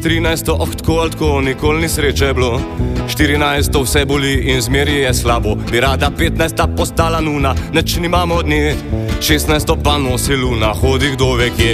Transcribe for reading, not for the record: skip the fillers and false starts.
13. tako ali tako, nikoli ni sreče bilo. 14. vse boli in zmeri je slabo. Bi rada 15. postala nuna, neč nimamo od nje. 16. pa nosi luna, hodi kdo ve kje.